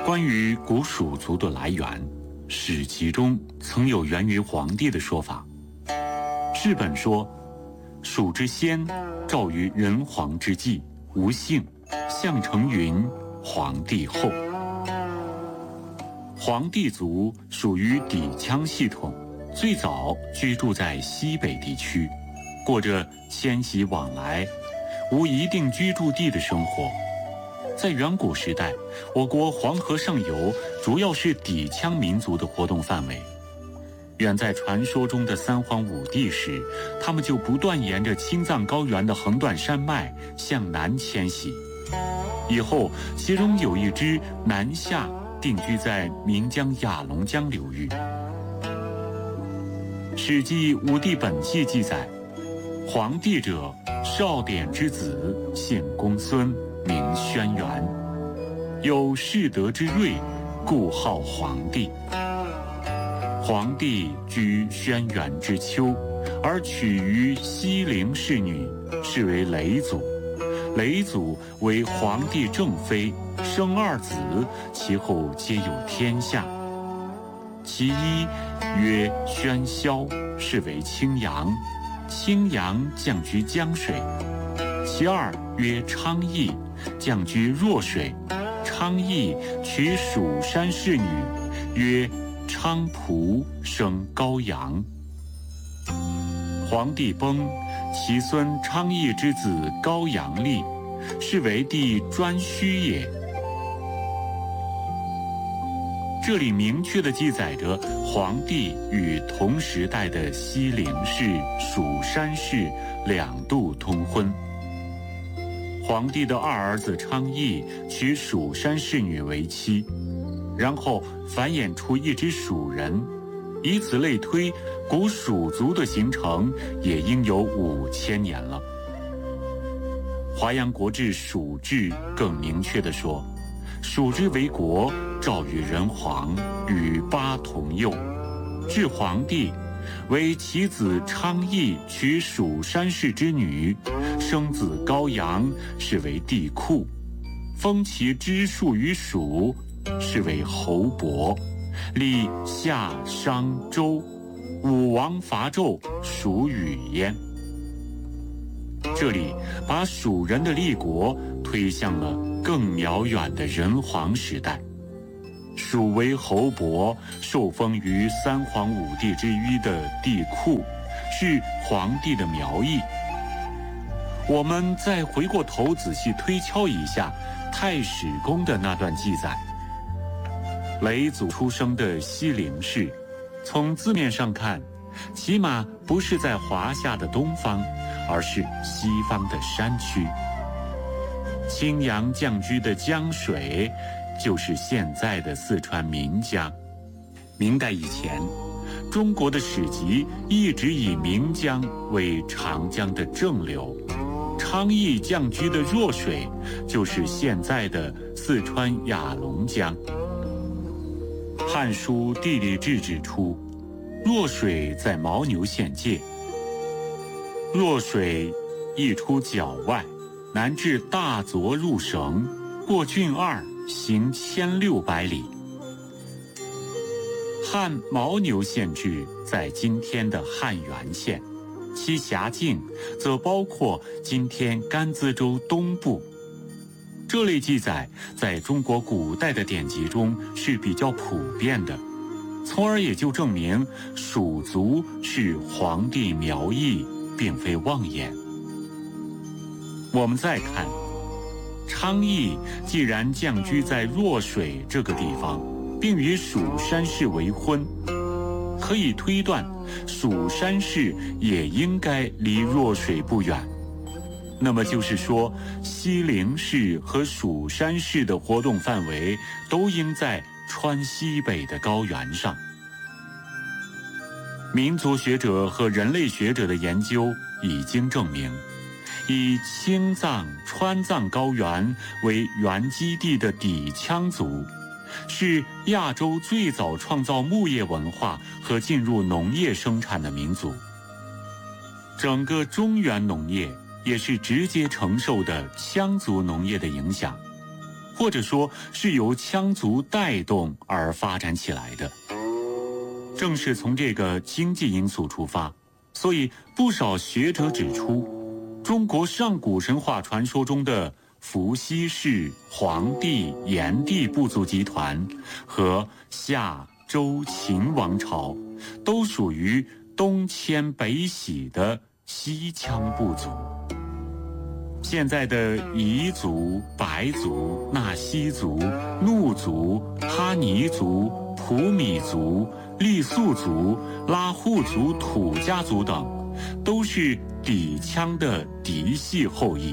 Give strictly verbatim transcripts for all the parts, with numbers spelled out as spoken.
关于古蜀族的来源，史籍中曾有源于黄帝的说法。日本说，蜀之先，肇于人皇之际，无姓，象成云，黄帝后。黄帝族属于氐羌系统，最早居住在西北地区，过着迁徙往来、无一定居住地的生活。在远古时代，我国黄河上游主要是氐羌民族的活动范围。远在传说中的三皇五帝时，他们就不断沿着青藏高原的横断山脉向南迁徙。以后，其中有一支南下定居在岷江雅砻江流域。《史记·武帝本纪》记载，黄帝者，少典之子，姓公孙，名轩辕，有士德之瑞，故号黄帝。黄帝居轩辕之丘，而娶于西陵氏女，是为雷祖。雷祖为黄帝正妃，生二子，其后皆有天下。其一曰宣霄，是为青阳，青阳降居江水。其二曰昌邑，降居若水，昌邑娶蜀山氏女，曰昌蒲，生高阳。黄帝崩，其孙昌邑之子高阳立，是为帝颛顼也。这里明确地记载着黄帝与同时代的西陵氏、蜀山氏两度通婚。黄帝的二儿子昌邑娶蜀山氏女为妻，然后繁衍出一支蜀人，以此类推，古蜀族的形成也应有五千年了。华阳国志·蜀志更明确地说，蜀之为国，肇于人皇，与八同幼。至黄帝，为其子昌邑娶蜀山氏之女，生子高阳，是为帝喾，封其支庶于蜀，是为侯伯，立夏、商、周，武王伐纣，蜀与焉。这里把蜀人的立国推向了更遥远的人皇时代。蜀为侯伯，受封于三皇五帝之一的帝喾，是黄帝的苗裔。我们再回过头仔细推敲一下太史公的那段记载。雷祖出生的西陵氏，从字面上看，起码不是在华夏的东方，而是西方的山区。青阳降居的江水，就是现在的四川岷江。明代以前，中国的史籍一直以岷江为长江的正流。昌邑降居的若水，就是现在的四川雅砻江。《汉书·地理志》指出，若水在牦牛县界，若水溢出角外，南至大佐入绳，过郡二，行千六百里。汉牦牛县治在今天的汉源县，其辖境则包括今天甘孜州东部。这类记载在中国古代的典籍中是比较普遍的，从而也就证明蜀族是黄帝苗裔，并非妄言。我们再看，昌邑既然降居在若水这个地方，并与蜀山氏为婚，可以推断蜀山氏也应该离若水不远。那么就是说，西陵氏和蜀山氏的活动范围都应在川西北的高原上。民族学者和人类学者的研究已经证明，以青藏、川藏高原为原基地的氐羌族，是亚洲最早创造牧业文化和进入农业生产的民族。整个中原农业也是直接承受的羌族农业的影响。 或者说是由羌族带动而发展起来的。正是从这个经济因素出发，所以不少学者指出，中国上古神话传说中的伏羲氏、黄帝、炎帝部族集团和夏、周、秦王朝都属于东迁北徙的西羌部族。现在的彝族、白族、纳西族、怒族、哈尼族、普米族、傈僳族、拉祜族、土家族等，都是氐羌的嫡系后裔。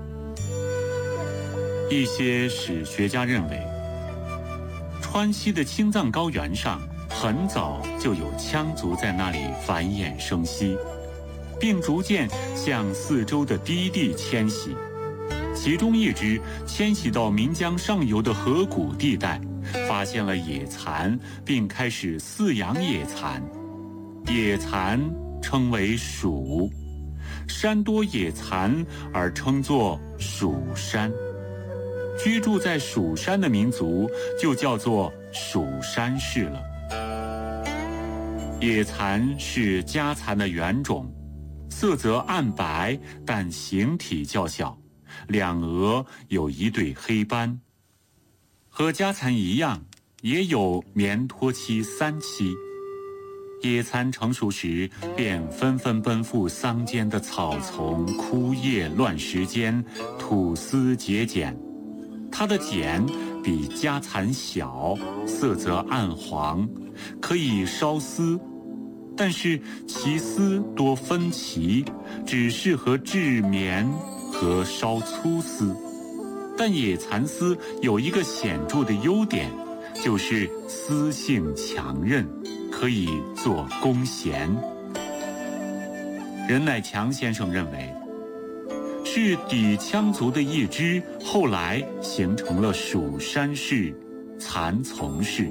一些史学家认为，川西的青藏高原上很早就有羌族在那里繁衍生息，并逐渐向四周的低地迁徙。其中一支迁徙到岷江上游的河谷地带，发现了野蚕，并开始饲养野蚕。野蚕称为蜀，山多野蚕而称作蜀山。居住在蜀山的民族就叫做蜀山氏了。野蚕是家蚕的原种，色泽暗白，但形体较小，两额有一对黑斑。和家蚕一样，也有棉脱期三期。野蚕成熟时便纷纷奔赴桑间的草丛、枯叶、乱石间吐丝结茧。它的茧比家蚕小，色泽暗黄，可以烧丝，但是其丝多分歧，只适合制棉和烧粗丝。但野蚕丝有一个显著的优点，就是丝性强韧，可以做弓弦。任乃强先生认为，是氐羌族的一支，后来形成了蜀山氏、蚕丛氏。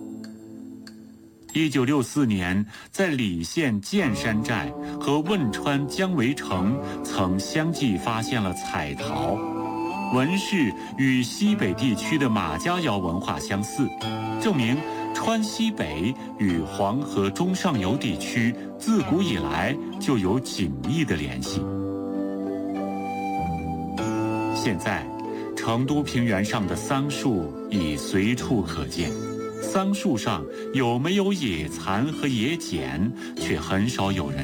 一九六四年，在礼县剑山寨和汶川姜维城曾相继发现了彩陶，纹饰与西北地区的马家窑文化相似，证明川西北与黄河中上游地区自古以来就有紧密的联系。现在，成都平原上的桑树已随处可见，桑树上有没有野蚕和野茧，却很少有人